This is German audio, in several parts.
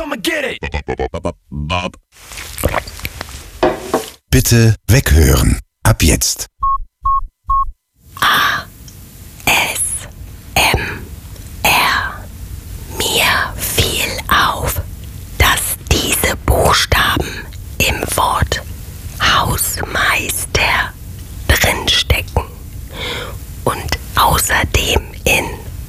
Bitte weghören. Ab jetzt. Mir fiel auf, dass diese Buchstaben im Wort Hausmeister drinstecken und außerdem in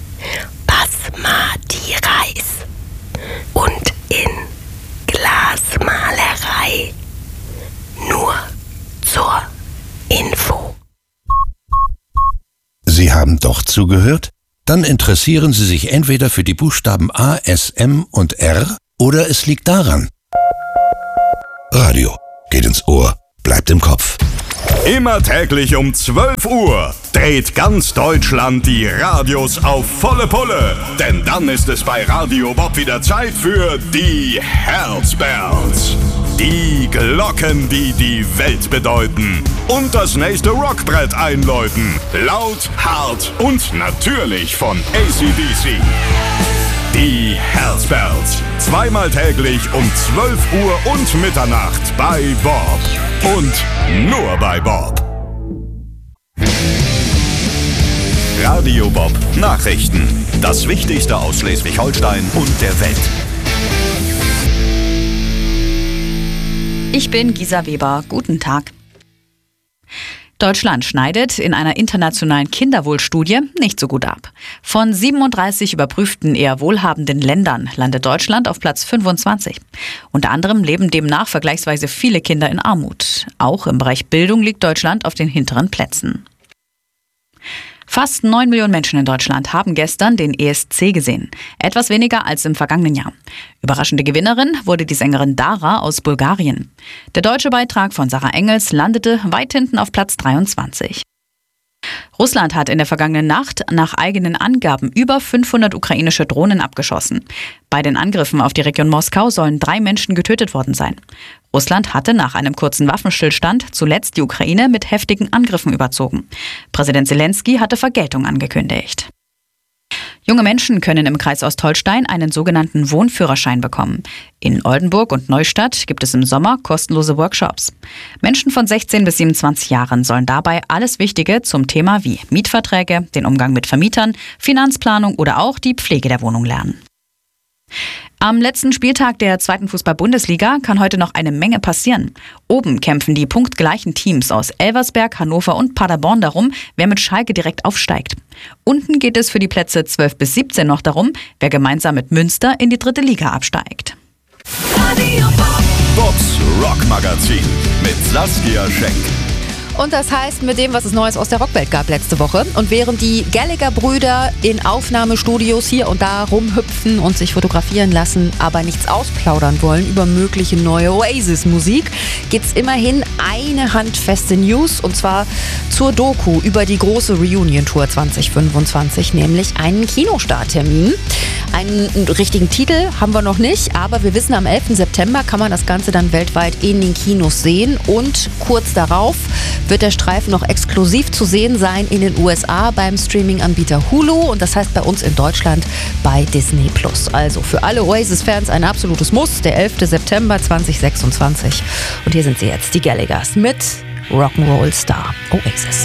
Basmati Reis und in Glasmalerei. Nur zur Info. Sie haben doch zugehört? Dann interessieren Sie sich entweder für die Buchstaben A, S, M und R oder es liegt daran. Radio geht ins Ohr, bleibt im Kopf. Immer täglich um 12 Uhr dreht ganz Deutschland die Radios auf volle Pulle. Denn dann ist es bei Radio Bob wieder Zeit für die Herzbells. Die Glocken, die die Welt bedeuten. Und das nächste Rockbrett einläuten. Laut, hart und natürlich von AC/DC. Die Herzbells. Zweimal täglich um 12 Uhr und Mitternacht bei Bob. Und nur bei Bob. Radio Bob Nachrichten. Das Wichtigste aus Schleswig-Holstein und der Welt. Ich bin Gisa Weber. Guten Tag. Deutschland schneidet in einer internationalen Kinderwohlstudie nicht so gut ab. Von 37 überprüften eher wohlhabenden Ländern landet Deutschland auf Platz 25. Unter anderem leben demnach vergleichsweise viele Kinder in Armut. Auch im Bereich Bildung liegt Deutschland auf den hinteren Plätzen. Fast 9 Millionen Menschen in Deutschland haben gestern den ESC gesehen. Etwas weniger als im vergangenen Jahr. Überraschende Gewinnerin wurde die Sängerin Dara aus Bulgarien. Der deutsche Beitrag von Sarah Engels landete weit hinten auf Platz 23. Russland hat in der vergangenen Nacht nach eigenen Angaben über 500 ukrainische Drohnen abgeschossen. Bei den Angriffen auf die Region Moskau sollen 3 Menschen getötet worden sein. Russland hatte nach einem kurzen Waffenstillstand zuletzt die Ukraine mit heftigen Angriffen überzogen. Präsident Zelensky hatte Vergeltung angekündigt. Junge Menschen können im Kreis Ostholstein einen sogenannten Wohnführerschein bekommen. In Oldenburg und Neustadt gibt es im Sommer kostenlose Workshops. Menschen von 16 bis 27 Jahren sollen dabei alles Wichtige zum Thema wie Mietverträge, den Umgang mit Vermietern, Finanzplanung oder auch die Pflege der Wohnung lernen. Am letzten Spieltag der 2. Fußball-Bundesliga kann heute noch eine Menge passieren. Oben kämpfen die punktgleichen Teams aus Elversberg, Hannover und Paderborn darum, wer mit Schalke direkt aufsteigt. Unten geht es für die Plätze 12 bis 17 noch darum, wer gemeinsam mit Münster in die 3. Liga absteigt. Bobs Rockmagazin mit Saskia Schenk. Und das heißt, mit dem, was es Neues aus der Rockwelt gab letzte Woche. Und während die Gallagher-Brüder in Aufnahmestudios hier und da rumhüpfen und sich fotografieren lassen, aber nichts ausplaudern wollen über mögliche neue Oasis-Musik, gibt's immerhin eine handfeste News, und zwar zur Doku über die große Reunion-Tour 2025, nämlich einen Kinostarttermin. Einen richtigen Titel haben wir noch nicht, aber wir wissen, am 11. September kann man das Ganze dann weltweit in den Kinos sehen, und kurz darauf wird der Streifen noch exklusiv zu sehen sein in den USA beim Streaming-Anbieter Hulu, und das heißt bei uns in Deutschland bei Disney+. Also für alle Oasis-Fans ein absolutes Muss, der 11. September 2026. Und hier sind sie jetzt, die Gallaghers mit Rock'n'Roll Star Oasis.